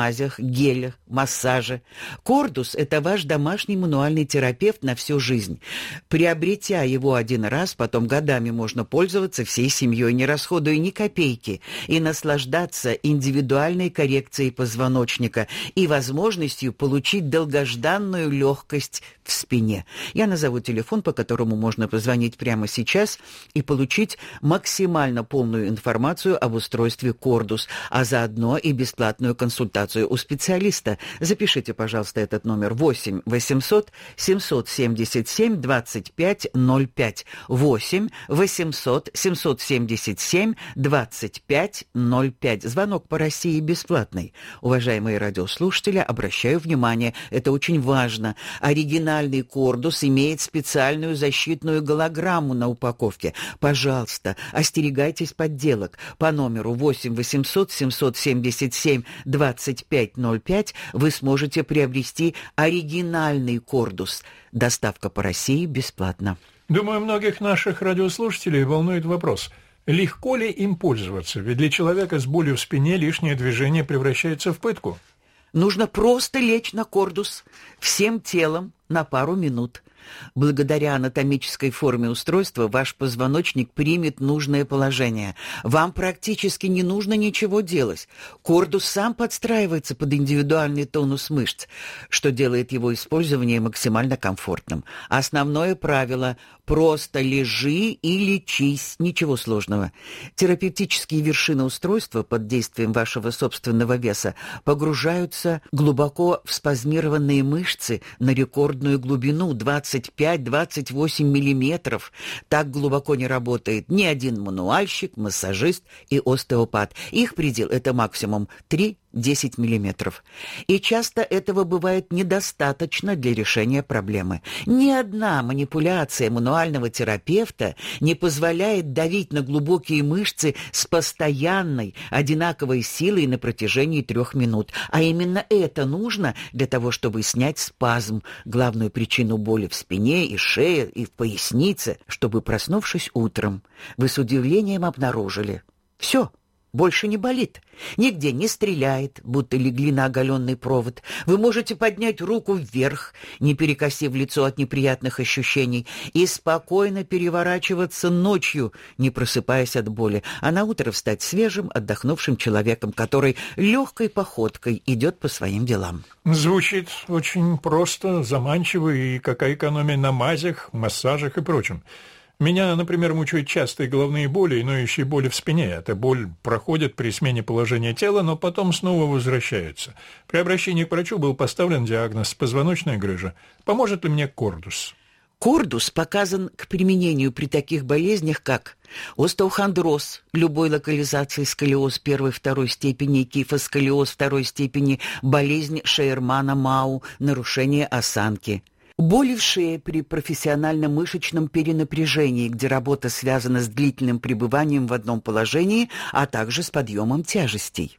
гелях, массаже. Кордус – это ваш домашний мануальный терапевт на всю жизнь. Приобретя его один раз, потом годами можно пользоваться всей семьей, не расходуя ни копейки, и наслаждаться индивидуальной коррекцией позвоночника и возможностью получить долгожданную легкость в спине. Я назову телефон, по которому можно позвонить прямо сейчас и получить максимально полную информацию об устройстве Кордус, а заодно и бесплатную консультацию у специалиста. Запишите, пожалуйста, этот номер восемь восемьсот семьсот семьдесят семь двадцать пять ноль пять. восемь восемьсот семьсот семьдесят семь двадцать пять ноль пять. Звонок по России бесплатный. Уважаемые радиослушатели, обращаю внимание, это очень важно. Оригинальный Кордус имеет специальную защитную голограмму на упаковке. Пожалуйста, остерегайтесь подделок. По номеру восемь восемьсот семьсот семьдесят семь двадцать пять ноль пять вы сможете приобрести оригинальный Кордус. Доставка по России бесплатна. Думаю, многих наших радиослушателей волнует вопрос: легко ли им пользоваться? Ведь для человека с болью в спине лишнее движение превращается в пытку. Нужно просто лечь на Кордус всем телом на пару минут. Благодаря анатомической форме устройства ваш позвоночник примет нужное положение. Вам практически не нужно ничего делать. Кордус сам подстраивается под индивидуальный тонус мышц, что делает его использование максимально комфортным. Основное правило – просто лежи и лечись, ничего сложного. Терапевтические вершины устройства под действием вашего собственного веса погружаются глубоко в спазмированные мышцы на рекордную глубину двадцать пять - двадцать восемь миллиметров. Так глубоко не работает ни один мануальщик, массажист и остеопат. Их предел – это максимум три - десять миллиметров. И часто этого бывает недостаточно для решения проблемы. Ни одна манипуляция мануального терапевта не позволяет давить на глубокие мышцы с постоянной, одинаковой силой на протяжении трех минут. А именно это нужно для того, чтобы снять спазм, главную причину боли в спине и шее, и в пояснице, чтобы, проснувшись утром, вы с удивлением обнаружили: все, больше не болит. Нигде не стреляет, будто легли на оголенный провод. Вы можете поднять руку вверх, не перекосив лицо от неприятных ощущений, и спокойно переворачиваться ночью, не просыпаясь от боли, а на утро встать свежим, отдохнувшим человеком, который легкой походкой идет по своим делам. Звучит очень просто, заманчиво, и какая экономия на мазях, массажах и прочем. Меня, например, мучают частые головные боли и ноющие боли в спине. Эта боль проходит при смене положения тела, но потом снова возвращается. При обращении к врачу был поставлен диагноз позвоночная грыжа. Поможет ли мне Кордус? Кордус показан к применению при таких болезнях, как остеохондроз любой локализации, сколиоз первой второй степени, кифосколиоз второй степени, болезнь Шейермана-Мау, нарушение осанки. Боли в шее при профессиональном мышечном перенапряжении, где работа связана с длительным пребыванием в одном положении, а также с подъемом тяжестей.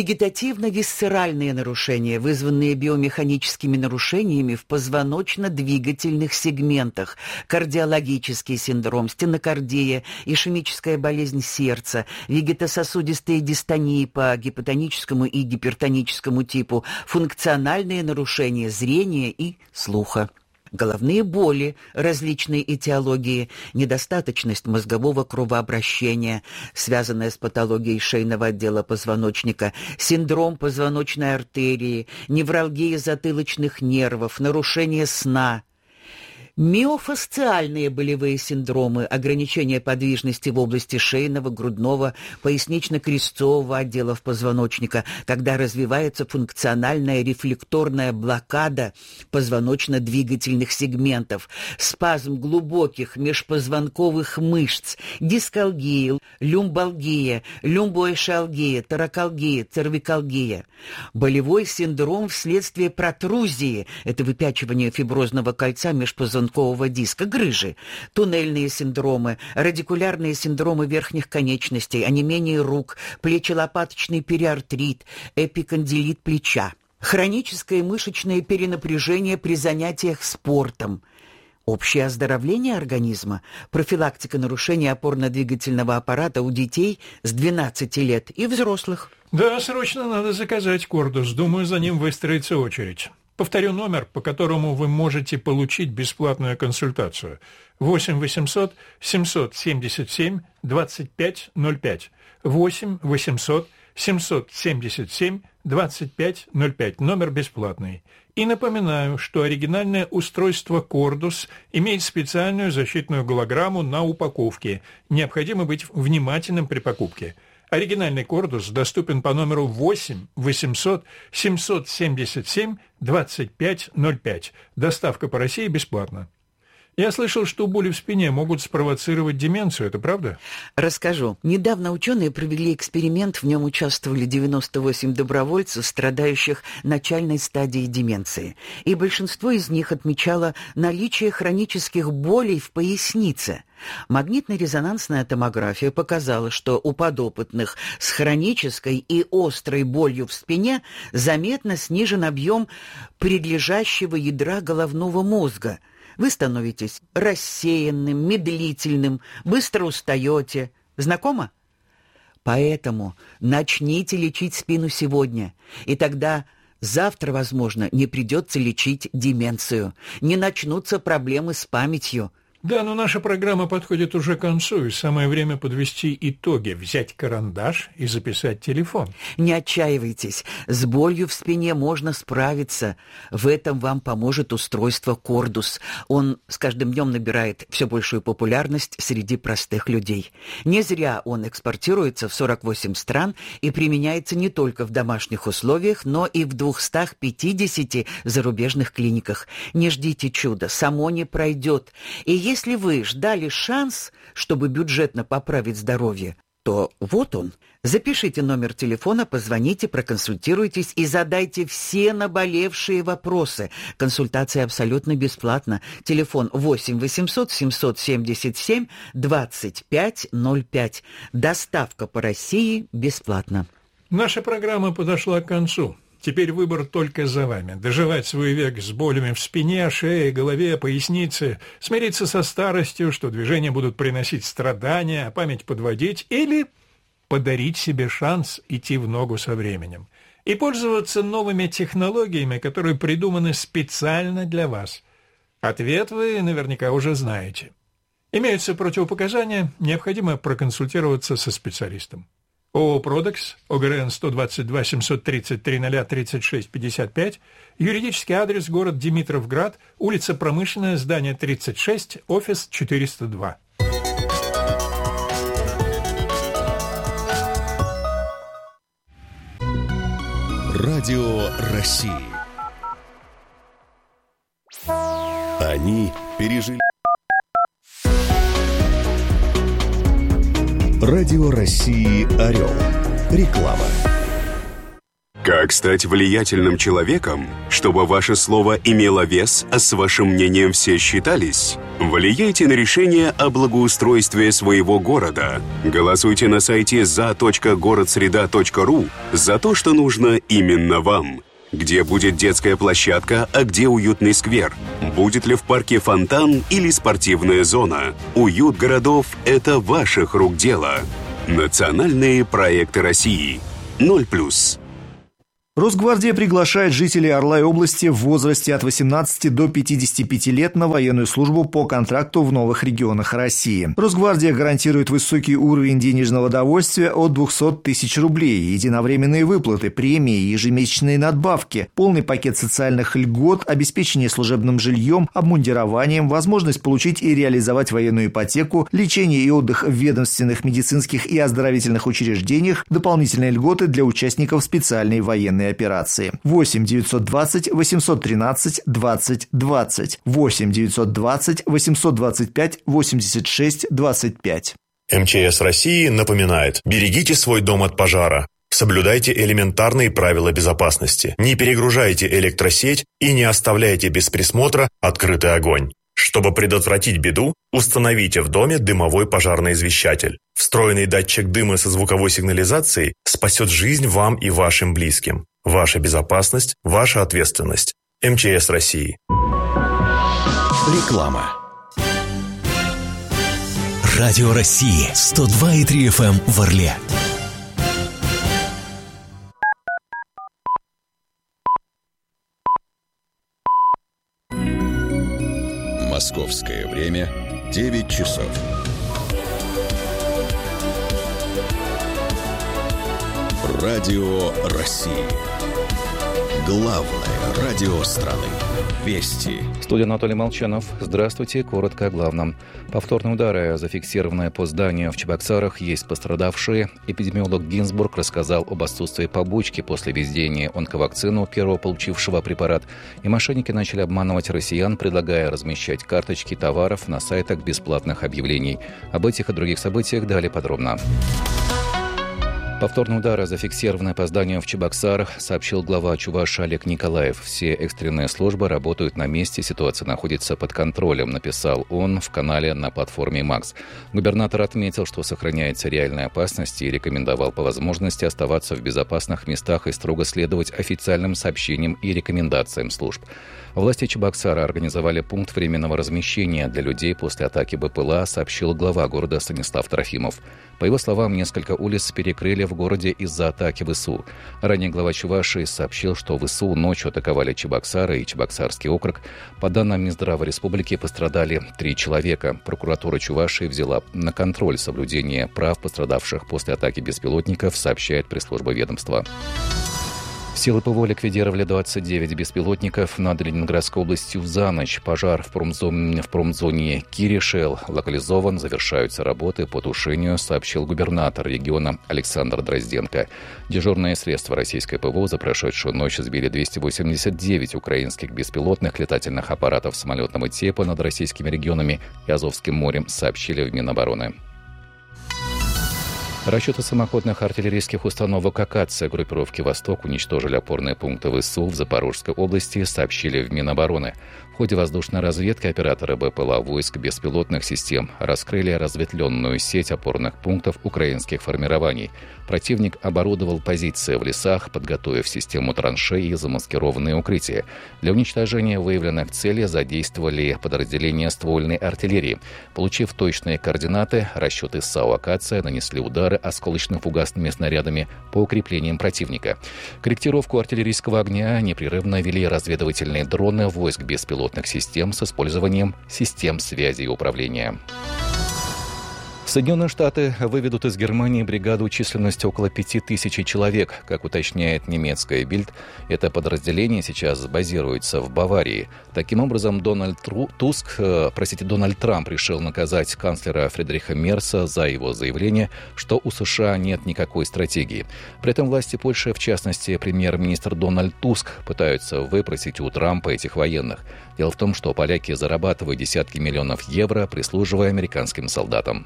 Вегетативно-висцеральные нарушения, вызванные биомеханическими нарушениями в позвоночно-двигательных сегментах, кардиологический синдром, стенокардия, ишемическая болезнь сердца, вегетососудистые дистонии по гипотоническому и гипертоническому типу, функциональные нарушения зрения и слуха. Головные боли различной этиологии, недостаточность мозгового кровообращения, связанная с патологией шейного отдела позвоночника, синдром позвоночной артерии, невралгия затылочных нервов, нарушение сна. Миофасциальные болевые синдромы, ограничение подвижности в области шейного, грудного, пояснично-крестцового отделов позвоночника, когда развивается функциональная рефлекторная блокада позвоночно-двигательных сегментов, спазм глубоких межпозвонковых мышц, дискалгия, люмбалгия, люмбоэшалгия, торакалгия, цервикалгия. Болевой синдром вследствие протрузии, это выпячивание фиброзного кольца межпозвонкового диска, грыжи, туннельные синдромы, радикулярные синдромы верхних конечностей, онемение рук, плечелопаточный периартрит, эпикондилит плеча, хроническое мышечное перенапряжение при занятиях спортом. Общее оздоровление организма, профилактика нарушений опорно-двигательного аппарата у детей с двенадцати лет и взрослых. Да, срочно надо заказать Кордус. Думаю, за ним выстроится очередь. Повторю номер, по которому вы можете получить бесплатную консультацию. восемь восемьсот семьсот семьдесят семь двадцать пять ноль пять. восемь восемьсот семьсот семьдесят семь двадцать пять ноль пять. Номер бесплатный. И напоминаю, что оригинальное устройство Кордус имеет специальную защитную голограмму на упаковке. Необходимо быть внимательным при покупке. Оригинальный Кордус доступен по номеру восемь восемьсот семьсот семьдесят семь двадцать пять ноль пять. Доставка по России бесплатна. Я слышал, что боли в спине могут спровоцировать деменцию. Это правда? Расскажу. Недавно ученые провели эксперимент, в нем участвовали девяносто восемь добровольцев, страдающих начальной стадией деменции. И большинство из них отмечало наличие хронических болей в пояснице. Магнитно-резонансная томография показала, что у подопытных с хронической и острой болью в спине заметно снижен объем прилежащего ядра головного мозга. Вы становитесь рассеянным, медлительным, быстро устаете. Знакомо? Поэтому начните лечить спину сегодня, и тогда завтра, возможно, не придется лечить деменцию, не начнутся проблемы с памятью. Да, но наша программа подходит уже к концу, и самое время подвести итоги, взять карандаш и записать телефон. Не отчаивайтесь, с болью в спине можно справиться. В этом вам поможет устройство Кордус. Он с каждым днем набирает все большую популярность среди простых людей. Не зря он экспортируется в сорок восемь стран и применяется не только в домашних условиях, но и в двухстах пятидесяти зарубежных клиниках. Не ждите чуда, само не пройдет. И если вы ждали шанс, чтобы бюджетно поправить здоровье, то вот он. Запишите номер телефона, позвоните, проконсультируйтесь и задайте все наболевшие вопросы. Консультация абсолютно бесплатна. Телефон восемь восемьсот семьсот семьдесят семь двадцать пять ноль пять. Доставка по России бесплатна. Наша программа подошла к концу. Теперь выбор только за вами. Доживать свой век с болями в спине, шее, голове, пояснице, смириться со старостью, что движения будут приносить страдания, а память подводить, или подарить себе шанс идти в ногу со временем и пользоваться новыми технологиями, которые придуманы специально для вас. Ответ вы наверняка уже знаете. Имеются противопоказания, необходимо проконсультироваться со специалистом. ООО «Продекс», ОГРН сто двадцать два семьсот тридцать три ноль тридцать шесть пятьдесят пять, юридический адрес город Димитровград, улица Промышленная, здание тридцать шесть, офис четыреста два. Радио России. Они пережили... Радио России «Орел». Реклама. Как стать влиятельным человеком, чтобы ваше слово имело вес, а с вашим мнением все считались? Влияйте на решение о благоустройстве своего города. Голосуйте на сайте за точка город среда точка ру за то, что нужно именно вам. Где будет детская площадка, а где уютный сквер? Будет ли в парке фонтан или спортивная зона? Уют городов – это ваших рук дело. Национальные проекты России. ноль плюс. Росгвардия приглашает жителей Орла и области в возрасте от восемнадцати до пятидесяти пяти лет на военную службу по контракту в новых регионах России. Росгвардия гарантирует высокий уровень денежного довольствия от двухсот тысяч рублей, единовременные выплаты, премии, ежемесячные надбавки, полный пакет социальных льгот, обеспечение служебным жильем, обмундированием, возможность получить и реализовать военную ипотеку, лечение и отдых в ведомственных, медицинских и оздоровительных учреждениях, дополнительные льготы для участников специальной военной операции. восемь девятьсот двадцать восемьсот тринадцать двадцать двадцать. восемь девятьсот двадцать восемьсот двадцать пять восемьдесят шесть двадцать пять. МЧС России напоминает: берегите свой дом от пожара. Соблюдайте элементарные правила безопасности. Не перегружайте электросеть и не оставляйте без присмотра открытый огонь. Чтобы предотвратить беду, установите в доме дымовой пожарный извещатель. Встроенный датчик дыма со звуковой сигнализацией спасет жизнь вам и вашим близким. Ваша безопасность – ваша ответственность. МЧС России. Реклама. Радио России сто два и три эф эм в Орле. Московское время девять часов. Радио России. Главное радио страны. Вести. Студия Анатолий Молчанов. Здравствуйте. Коротко о главном. Повторные удары, зафиксированные по зданию в Чебоксарах, есть пострадавшие. Эпидемиолог Гинзбург рассказал об отсутствии побочки после введения онковакцины у первого получившего препарат. И мошенники начали обманывать россиян, предлагая размещать карточки товаров на сайтах бесплатных объявлений. Об этих и других событиях далее подробно. Повторные удары, зафиксированные по зданию в Чебоксарах, сообщил глава Чувашии Олег Николаев. Все экстренные службы работают на месте, ситуация находится под контролем, написал он в канале на платформе «Макс». Губернатор отметил, что сохраняется реальная опасность и рекомендовал по возможности оставаться в безопасных местах и строго следовать официальным сообщениям и рекомендациям служб. Власти Чебоксара организовали пункт временного размещения для людей после атаки БПЛА, сообщил глава города Станислав Трофимов. По его словам, несколько улиц перекрыли в городе из-за атаки ВСУ. Ранее глава Чувашии сообщил, что ВСУ ночью атаковали Чебоксары и Чебоксарский округ. По данным Минздрава республики, пострадали три человека. Прокуратура Чувашии взяла на контроль соблюдение прав пострадавших после атаки беспилотников, сообщает пресс-служба ведомства. Силы ПВО ликвидировали двадцать девять беспилотников над Ленинградской областью за ночь. Пожар в промзоне, в промзоне Киришел локализован. Завершаются работы по тушению, сообщил губернатор региона Александр Дрозденко. Дежурные средства российской ПВО за прошедшую ночь сбили двести восемьдесят девять украинских беспилотных летательных аппаратов самолетного типа над российскими регионами и Азовским морем, сообщили в Минобороны. Расчеты самоходных артиллерийских установок «Акация» группировки «Восток» уничтожили опорные пункты ВСУ в Запорожской области, сообщили в Минобороны. В ходе воздушной разведки операторы БПЛА войск беспилотных систем раскрыли разветвленную сеть опорных пунктов украинских формирований. Противник оборудовал позиции в лесах, подготовив систему траншей и замаскированные укрытия. Для уничтожения выявленных целей задействовали подразделения ствольной артиллерии. Получив точные координаты, расчеты САУ «Акация» нанесли удары осколочно-фугасными снарядами по укреплениям противника. Корректировку артиллерийского огня непрерывно вели разведывательные дроны войск беспилотных систем с использованием систем связи и управления. Соединенные Штаты выведут из Германии бригаду численностью около пяти тысяч человек. Как уточняет немецкая Бильд, это подразделение сейчас базируется в Баварии. Таким образом, Дональд Тру, Туск, э, простите, Дональд Трамп решил наказать канцлера Фридриха Мерца за его заявление, что у США нет никакой стратегии. При этом власти Польши, в частности, премьер-министр Дональд Туск, пытаются выпросить у Трампа этих военных. Дело в том, что поляки зарабатывают десятки миллионов евро, прислуживая американским солдатам.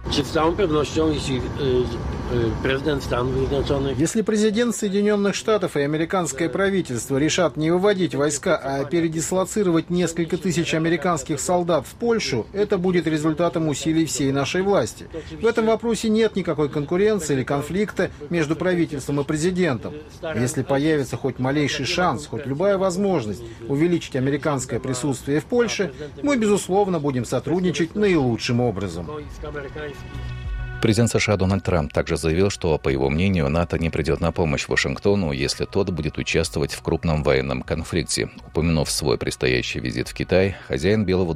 Если президент Соединенных Штатов и американское правительство решат не выводить войска, а передислоцировать несколько тысяч американских солдат в Польшу, это будет результатом усилий всей нашей власти. В этом вопросе нет никакой конкуренции или конфликта между правительством и президентом. Если появится хоть малейший шанс, хоть любая возможность увеличить американское присутствие в Польше, мы, безусловно, будем сотрудничать наилучшим образом. Президент США Дональд Трамп также заявил, что, по его мнению, НАТО не придет на помощь Вашингтону, если тот будет участвовать в крупном военном конфликте. Упомянув свой предстоящий визит в Китай, хозяин Белого